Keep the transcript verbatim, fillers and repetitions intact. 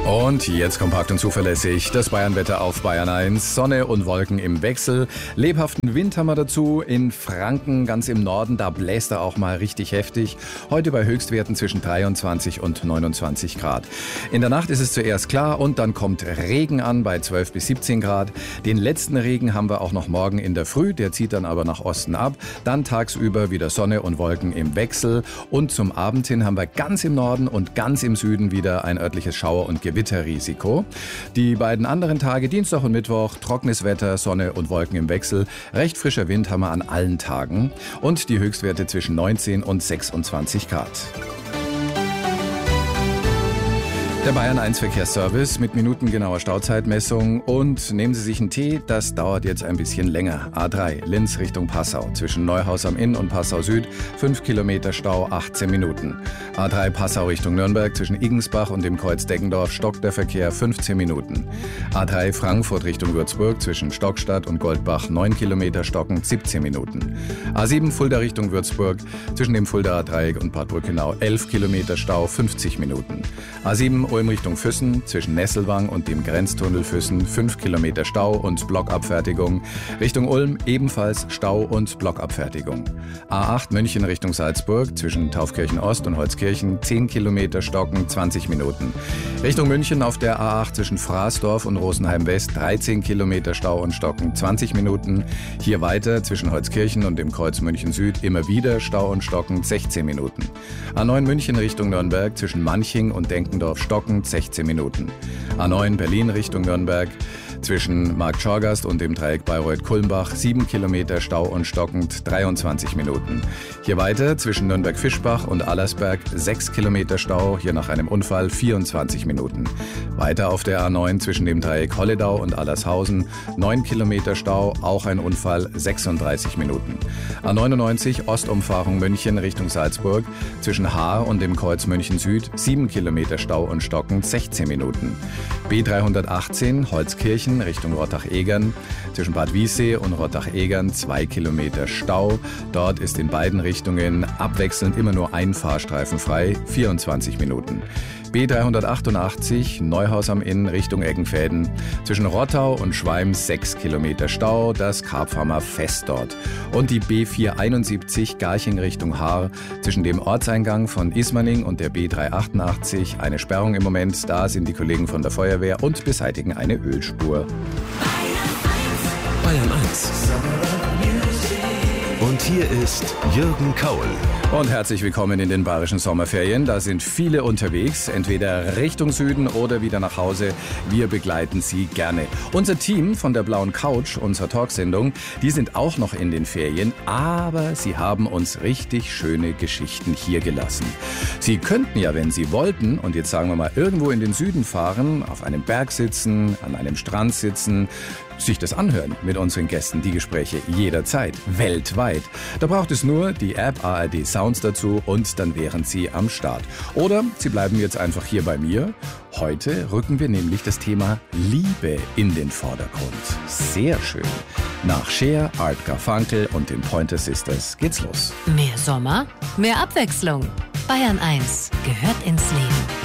Und jetzt kompakt und zuverlässig das Bayernwetter auf Bayern eins. Sonne und Wolken im Wechsel. Lebhaften Wind haben wir dazu. In Franken, ganz im Norden, da bläst er auch mal richtig heftig. Heute bei Höchstwerten zwischen dreiundzwanzig und neunundzwanzig Grad. In der Nacht ist es zuerst klar und dann kommt Regen an bei zwölf bis siebzehn Grad. Den letzten Regen haben wir auch noch morgen in der Früh. Der zieht dann aber nach Osten ab. Dann tagsüber wieder Sonne und Wolken im Wechsel. Und zum Abend hin haben wir ganz im Norden und ganz im Süden wieder ein örtliches Schauer- und Gewitterrisiko. Die beiden anderen Tage, Dienstag und Mittwoch, trockenes Wetter, Sonne und Wolken im Wechsel. Recht frischer Wind haben wir an allen Tagen. Und die Höchstwerte zwischen neunzehn und sechsundzwanzig Grad. Der Bayern eins Verkehrsservice mit minutengenauer Stauzeitmessung. Und nehmen Sie sich einen Tee, das dauert jetzt ein bisschen länger. A drei, Linz Richtung Passau. Zwischen Neuhaus am Inn und Passau Süd, fünf Kilometer Stau, achtzehn Minuten. A drei Passau Richtung Nürnberg. Zwischen Igensbach und dem Kreuz Deggendorf stockt der Verkehr, fünfzehn Minuten. A drei Frankfurt Richtung Würzburg. Zwischen Stockstadt und Goldbach, neun Kilometer stockend, siebzehn Minuten. A sieben Fulda Richtung Würzburg. Zwischen dem Fuldaer Dreieck und Bad Brückenau, elf Kilometer Stau, fünfzig Minuten. A sieben Ulm Richtung Füssen, zwischen Nesselwang und dem Grenztunnel Füssen, fünf Kilometer Stau und Blockabfertigung. Richtung Ulm ebenfalls Stau und Blockabfertigung. A acht München Richtung Salzburg, zwischen Taufkirchen Ost und Holzkirchen, zehn Kilometer stocken, zwanzig Minuten. Richtung München auf der A acht zwischen Fraßdorf und Rosenheim West, dreizehn Kilometer Stau und Stocken, zwanzig Minuten. Hier weiter zwischen Holzkirchen und dem Kreuz München Süd immer wieder Stau und Stocken, sechzehn Minuten. A neun München Richtung Nürnberg, zwischen Manching und Denkendorf Stocken, sechzehn Minuten. A neun Berlin Richtung Nürnberg. Zwischen Markt Schorgast und dem Dreieck Bayreuth-Kulmbach sieben Kilometer Stau und stockend, dreiundzwanzig Minuten. Hier weiter zwischen Nürnberg-Fischbach und Allersberg sechs Kilometer Stau, hier nach einem Unfall vierundzwanzig Minuten. Weiter auf der A neun zwischen dem Dreieck Holledau und Allershausen neun Kilometer Stau, auch ein Unfall, sechsunddreißig Minuten. A neunundneunzig Ostumfahrung München Richtung Salzburg. Zwischen Haar und dem Kreuz München Süd sieben Kilometer Stau und stockend, sechzehn Minuten. B dreihundertachtzehn Holzkirchen Richtung Rottach-Egern. Zwischen Bad Wiessee und Rottach-Egern zwei Kilometer Stau. Dort ist in beiden Richtungen abwechselnd immer nur ein Fahrstreifen frei, vierundzwanzig Minuten. B dreihundertachtundachtzig Neuhaus am Inn Richtung Eggenfäden. Zwischen Rottau und Schweim sechs Kilometer Stau, das Karpfhammer Fest dort. Und die B vierhunderteinundsiebzig Garching Richtung Haar. Zwischen dem Ortseingang von Ismaning und der B dreihundertachtundachtzig eine Sperrung im Moment. Da sind die Kollegen von der Feuerwehr und beseitigen eine Ölspur. Bayern eins. Und hier ist Jürgen Kaul. Und herzlich willkommen in den bayerischen Sommerferien. Da sind viele unterwegs, entweder Richtung Süden oder wieder nach Hause. Wir begleiten Sie gerne. Unser Team von der Blauen Couch, unserer Talksendung, die sind auch noch in den Ferien, aber sie haben uns richtig schöne Geschichten hier gelassen. Sie könnten ja, wenn Sie wollten, und jetzt sagen wir mal irgendwo in den Süden fahren, auf einem Berg sitzen, an einem Strand sitzen, sich das anhören mit unseren Gästen, die Gespräche jederzeit, weltweit. Da braucht es nur die App A R D Sounds dazu und dann wären Sie am Start. Oder Sie bleiben jetzt einfach hier bei mir. Heute rücken wir nämlich das Thema Liebe in den Vordergrund. Sehr schön. Nach Cher, Art Garfunkel und den Pointer Sisters geht's los. Mehr Sommer, mehr Abwechslung. Bayern eins gehört ins Leben.